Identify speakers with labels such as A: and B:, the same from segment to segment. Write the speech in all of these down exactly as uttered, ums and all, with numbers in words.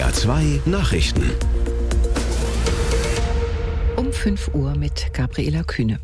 A: R zwei Nachrichten.
B: Um fünf Uhr mit Gabriela Kühne.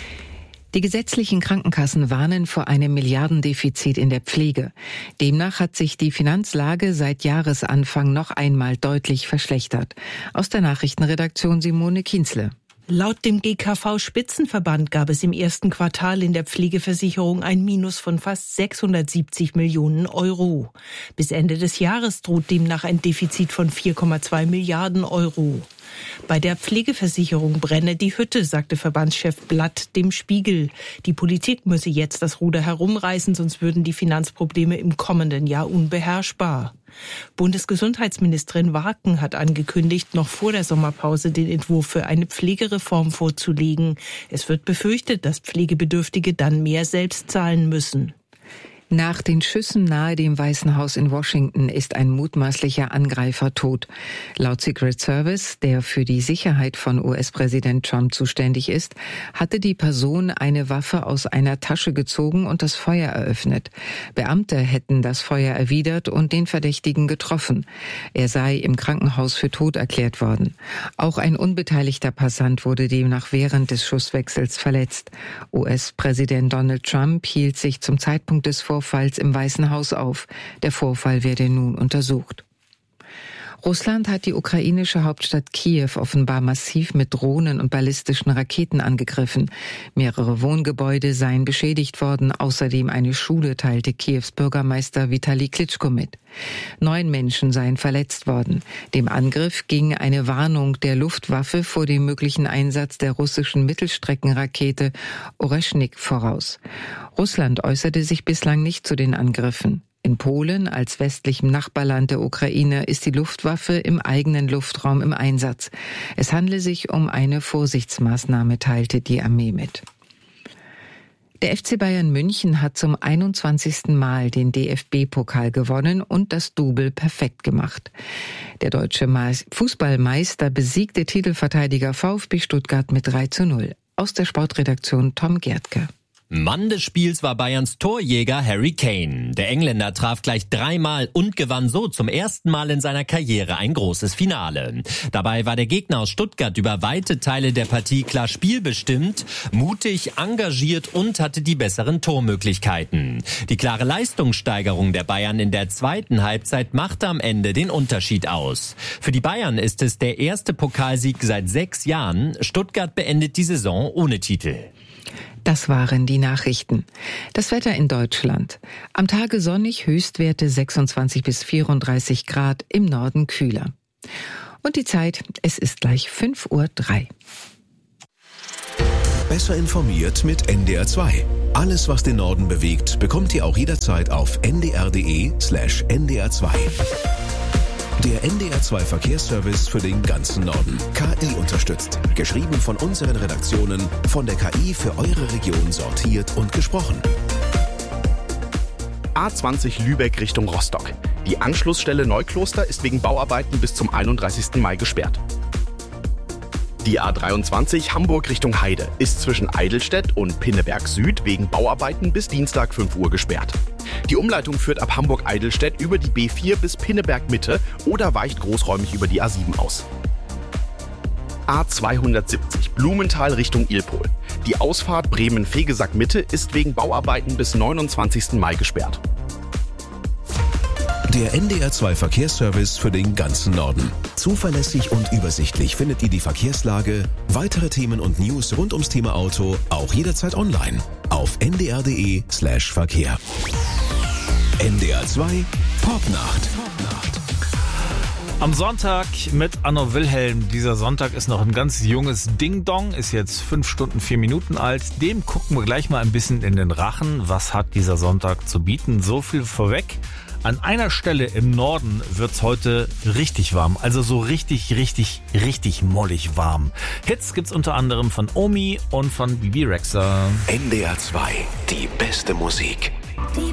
B: Die gesetzlichen Krankenkassen warnen vor einem Milliardendefizit in der Pflege. Demnach hat sich die Finanzlage seit Jahresanfang noch einmal deutlich verschlechtert. Aus der Nachrichtenredaktion Simone Kienzle.
C: Laut dem G K V-Spitzenverband gab es im ersten Quartal in der Pflegeversicherung ein Minus von fast sechshundertsiebzig Millionen Euro. Bis Ende des Jahres droht demnach ein Defizit von vier Komma zwei Milliarden Euro. Bei der Pflegeversicherung brenne die Hütte, sagte Verbandschef Blatt dem Spiegel. Die Politik müsse jetzt das Ruder herumreißen, sonst würden die Finanzprobleme im kommenden Jahr unbeherrschbar. Bundesgesundheitsministerin Warken hat angekündigt, noch vor der Sommerpause den Entwurf für eine Pflegereform vorzulegen. Es wird befürchtet, dass Pflegebedürftige dann mehr selbst zahlen müssen.
B: Nach den Schüssen nahe dem Weißen Haus in Washington ist ein mutmaßlicher Angreifer tot. Laut Secret Service, der für die Sicherheit von U S-Präsident Trump zuständig ist, hatte die Person eine Waffe aus einer Tasche gezogen und das Feuer eröffnet. Beamte hätten das Feuer erwidert und den Verdächtigen getroffen. Er sei im Krankenhaus für tot erklärt worden. Auch ein unbeteiligter Passant wurde demnach während des Schusswechsels verletzt. U S-Präsident Donald Trump hielt sich zum Zeitpunkt des Vorfalls Vorfalls im Weißen Haus auf. Der Vorfall werde nun untersucht. Russland hat die ukrainische Hauptstadt Kiew offenbar massiv mit Drohnen und ballistischen Raketen angegriffen. Mehrere Wohngebäude seien beschädigt worden. Außerdem eine Schule, teilte Kiews Bürgermeister Vitali Klitschko mit. Neun Menschen seien verletzt worden. Dem Angriff ging eine Warnung der Luftwaffe vor dem möglichen Einsatz der russischen Mittelstreckenrakete Oreschnik voraus. Russland äußerte sich bislang nicht zu den Angriffen. In Polen, als westlichem Nachbarland der Ukraine, ist die Luftwaffe im eigenen Luftraum im Einsatz. Es handle sich um eine Vorsichtsmaßnahme, teilte die Armee mit. Der F C Bayern München hat zum einundzwanzigsten Mal den D F B-Pokal gewonnen und das Double perfekt gemacht. Der deutsche Fußballmeister besiegte Titelverteidiger VfB Stuttgart mit drei zu null. Aus der Sportredaktion Tom Gerdke.
D: Mann des Spiels war Bayerns Torjäger Harry Kane. Der Engländer traf gleich dreimal und gewann so zum ersten Mal in seiner Karriere ein großes Finale. Dabei war der Gegner aus Stuttgart über weite Teile der Partie klar spielbestimmt, mutig, engagiert und hatte die besseren Tormöglichkeiten. Die klare Leistungssteigerung der Bayern in der zweiten Halbzeit machte am Ende den Unterschied aus. Für die Bayern ist es der erste Pokalsieg seit sechs Jahren. Stuttgart beendet die Saison ohne Titel.
B: Das waren die Nachrichten. Das Wetter in Deutschland. Am Tage sonnig, Höchstwerte sechsundzwanzig bis vierunddreißig Grad, im Norden kühler. Und die Zeit, es ist gleich fünf Uhr drei.
A: Besser informiert mit N D R zwei. Alles, was den Norden bewegt, bekommt ihr auch jederzeit auf n d r punkt d e slash n d r zwei. Der N D R zwei Verkehrsservice für den ganzen Norden. K I unterstützt. Geschrieben von unseren Redaktionen, von der K I für eure Region sortiert und gesprochen.
E: A zwanzig Lübeck Richtung Rostock. Die Anschlussstelle Neukloster ist wegen Bauarbeiten bis zum einunddreißigsten Mai gesperrt. Die A dreiundzwanzig Hamburg Richtung Heide ist zwischen Eidelstedt und Pinneberg Süd wegen Bauarbeiten bis Dienstag fünf Uhr gesperrt. Die Umleitung führt ab Hamburg-Eidelstedt über die B vier bis Pinneberg Mitte oder weicht großräumig über die A sieben aus. A zweihundertsiebzig Blumenthal Richtung Ilpol. Die Ausfahrt Bremen-Fegesack Mitte ist wegen Bauarbeiten bis neunundzwanzigsten Mai gesperrt.
A: Der N D R zwei Verkehrsservice für den ganzen Norden. Zuverlässig und übersichtlich findet ihr die Verkehrslage, weitere Themen und News rund ums Thema Auto auch jederzeit online auf n d r punkt d e slash Verkehr. N D R zwei Popnacht.
F: Am Sonntag mit Anno Wilhelm. Dieser Sonntag ist noch ein ganz junges Ding-Dong, ist jetzt fünf Stunden, vier Minuten alt. Dem gucken wir gleich mal ein bisschen in den Rachen. Was hat dieser Sonntag zu bieten? So viel vorweg. An einer Stelle im Norden wird's heute richtig warm. Also so richtig, richtig, richtig mollig warm. Hits gibt's unter anderem von Omi und von Bibi Rexha.
A: N D R zwei, die beste Musik.